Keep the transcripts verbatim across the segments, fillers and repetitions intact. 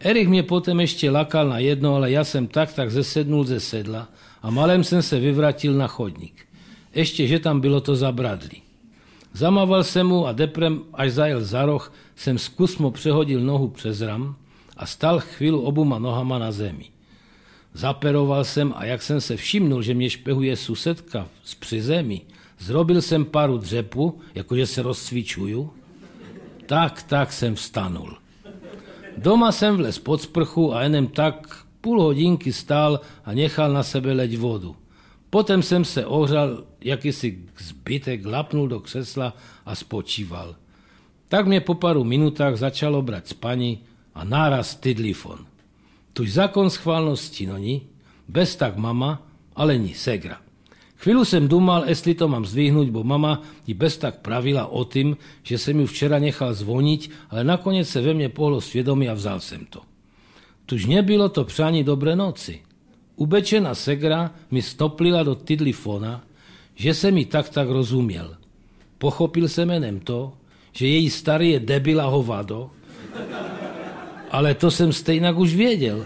Erich mě potom ještě lakal na jedno, ale já jsem tak tak zesednul ze sedla a malem jsem se vyvrátil na chodník. Ještě, že tam bylo to zabradlí. Zamával jsem mu a deprem, až zajel za roh, jsem zkusmo přehodil nohu přes ram a stal chvíli obuma nohama na zemi. Zaperoval jsem a jak jsem se všimnul, že mě špehuje susedka z přizemí, zrobil jsem paru dřepu, jakože se rozcvičuju. Tak, tak jsem vstanul. Doma jsem vlez pod sprchu a jenom tak půl hodinky stál a nechal na sebe leť vodu. Potom jsem se ohřal, jakýsi zbytek, lapnul do křesla a spočíval. Tak mě po paru minutách začalo brať spaní a náraz tydlifon. Tuž zákon schválnosti, no ní, bez tak mama, ale ní segra. Chvíľu jsem dumal, jestli to mám zdvihnout, bo mama ji bez tak pravila o tým, že jsem ju včera nechal zvoniť, ale nakonec se ve mně pohlo svědomí a vzal jsem to. Tuž nebylo to přání dobré noci. Ubečená segra mi stoplila do tydlifona, že jsem mi tak tak rozuměl. Pochopil jsem jenom to, že její starý je debil a hovado, ale to jsem stejnak už věděl.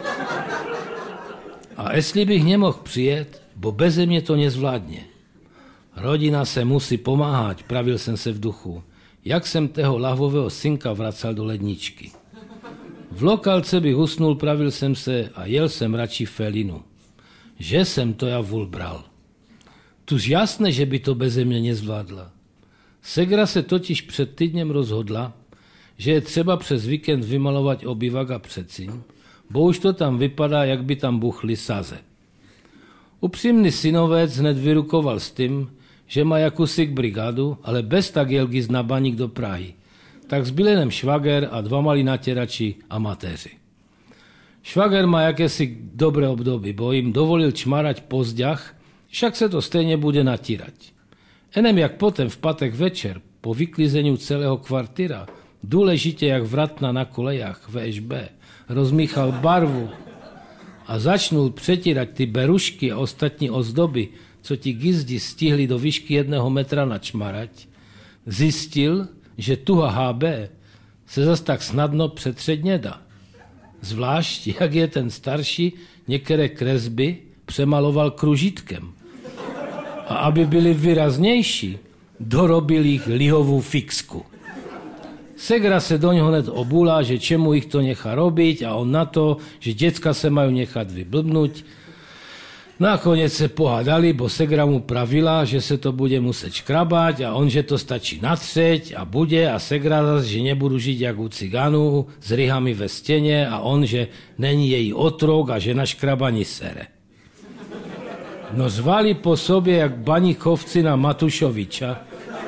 A jestli bych nemohl přijet, bo beze mě to nezvládne. Rodina se musí pomáhat, pravil jsem se v duchu, jak jsem toho lahvového synka vracal do ledničky. V lokalce bych usnul, pravil jsem se a jel jsem radši felinu. Že jsem to já vůl bral. Tuž jasné, že by to beze mě nezvládla. Segra se totiž před týdnem rozhodla, že je třeba přes víkend vymalovat obývak a předsíň, bo už to tam vypadá, jak by tam buchly saze. Upřímný synovec hned vyrukoval s tím, že má jakúsi brigádu, ale bez tak jel gis na baník do Prahy. Tak zbyl jenom švager a dva malí natěrači amatéři. Švager má jakési dobré období, bo jim dovolil čmarať po zďach, však se to stejně bude natírať. Enem jak potom v patek večer, po vyklizeniu celého kvartíra, důležitě jak vratna na kolejách V Š B, rozmíchal barvu a začnul přetírať ty berušky a ostatní ozdoby, co ti gizdi stihli do výšky jedného metra načmarať, zjistil, že tuha H B se zas tak snadno přetřeť nedá. Zvlášť, jak je ten starší některé kresby přemaloval kružítkem. A aby byly výraznější, dorobil jich lihovou fixku. Segra se do něho hned obula, že čemu jich to nechá robiť a on na to, že děcka se mají nechat vyblbnout. Nakonec se pohádali, bo segra mu pravila, že se to bude muset škrabať a on, že to stačí natřeť a bude a segra zas, že nebudu žít jak u cigánů s ryhami ve stěně a on, že není její otrok a že na škrabani sere. No zvali po sobě jak baníkovci na Matušoviča.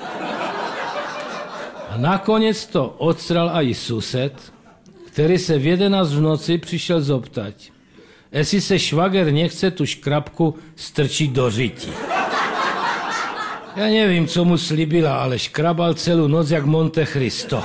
A nakonec to odstral aj sused, který se v jedenáct v noci přišel zoptať, jestli se švager nechce tu škrabku strčit do řití. Já nevím, co mu slibila, ale škrabal celou noc jak Monte Cristo.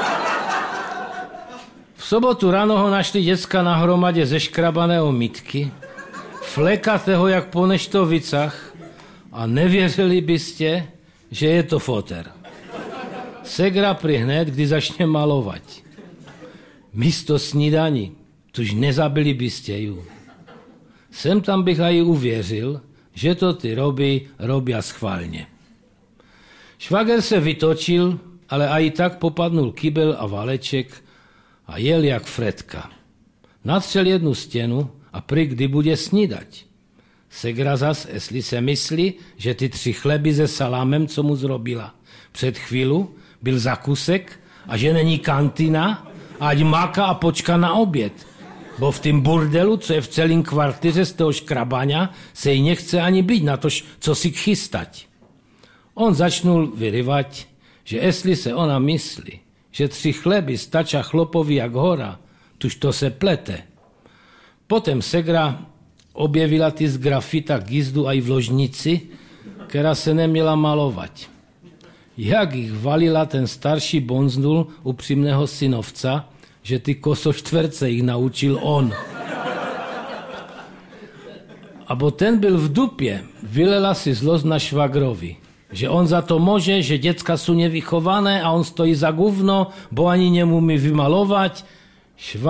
V sobotu ráno ho našli děcka na hromadě ze škrabaného mytky, flekatého jak po neštovicách a nevěřili byste, že je to foter. Segra pri hned, kdy začne malovať. Místo snídaní, tuž nezabili byste ju. Sem tam bych aj uvěřil, že to ty roby robia schválně. Švager se vytočil, ale aj tak popadnul kybel a valeček a jel jak Fredka. Natřel jednu stěnu a prý kdy bude snídať. Segra zas, jestli se myslí, že ty tři chleby se salámem, co mu zrobila před chvílu, byl zakusek a že není kantina, ať máka a počka na oběd. Bo v tým burdelu, co je v celém kvartíře z toho škrabania, se jí nechce ani být na to, co si chystať. On začnul vyryvať, že jestli se ona myslí, že tři chleby stača chlopovi jak hora, tuž to se plete. Potom segra objevila ty z grafita gizdu aj v ložnici, která se neměla malovat. Jak jich valila, ten starší bonznul upřímného synovca, že ty kosoštverce jich naučil on. Abo ten byl v dupě, vylela si zlost na švagrovi, že on za to může, že děcka jsou nevychované a on stojí za guvno, bo ani nemůže vymalovat.